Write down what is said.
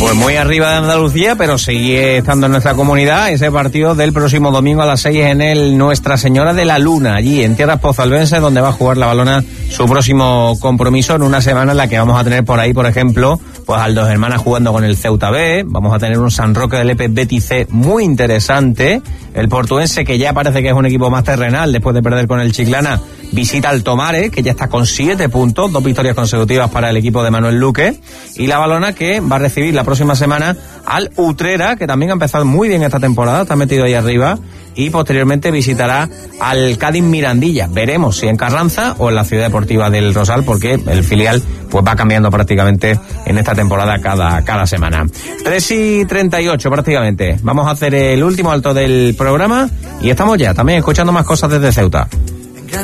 Pues muy arriba de Andalucía, pero sigue estando en nuestra comunidad ese partido del próximo domingo a las 6 en el Nuestra Señora de la Luna, allí en tierras pozalbenses, donde va a jugar la Valona su próximo compromiso en una semana en la que vamos a tener por ahí, por ejemplo, pues al Dos Hermanas jugando con el Ceuta B, vamos a tener un San Roque del Epes Betis C muy interesante, el Portuense, que ya parece que es un equipo más terrenal después de perder con el Chiclana, visita al Tomares, que ya está con 7 puntos, 2 victorias consecutivas para el equipo de Manuel Luque, y la Valona, que va a recibir la próxima semana al Utrera, que también ha empezado muy bien esta temporada, está metido ahí arriba, y posteriormente visitará al Cádiz Mirandilla. Veremos si en Carranza o en la Ciudad Deportiva del Rosal, porque el filial pues va cambiando prácticamente en esta temporada cada semana. 3:38 prácticamente. Vamos a hacer el último alto del programa y estamos ya también escuchando más cosas desde Ceuta.